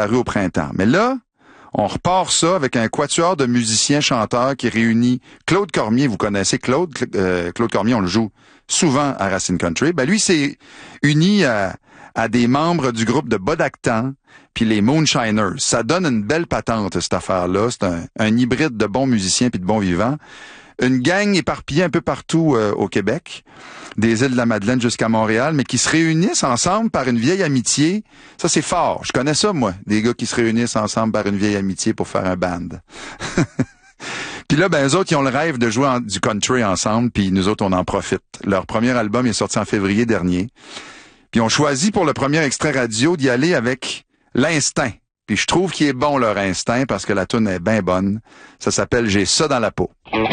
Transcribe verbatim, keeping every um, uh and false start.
apparu au printemps. Mais là, on repart ça avec un quatuor de musiciens-chanteurs qui réunit Claude Cormier. Vous connaissez Claude? Euh, Claude Cormier, on le joue souvent à Racine Country. Ben lui, s'est uni à, à des membres du groupe de Bodactan, puis les Moonshiners. Ça donne une belle patente, cette affaire-là. C'est un, un hybride de bons musiciens puis de bons vivants. Une gang éparpillée un peu partout euh, au Québec, des îles de la Madeleine jusqu'à Montréal, mais qui se réunissent ensemble par une vieille amitié. Ça, c'est fort. Je connais ça, moi, des gars qui se réunissent ensemble par une vieille amitié pour faire un band. Puis là, ben, eux autres, ils ont le rêve de jouer en, du country ensemble, puis nous autres, on en profite. Leur premier album est sorti en février dernier. Puis on choisit pour le premier extrait radio d'y aller avec l'instinct. Puis je trouve qu'il est bon, leur instinct, parce que la tune est bien bonne. Ça s'appelle « J'ai ça dans la peau ».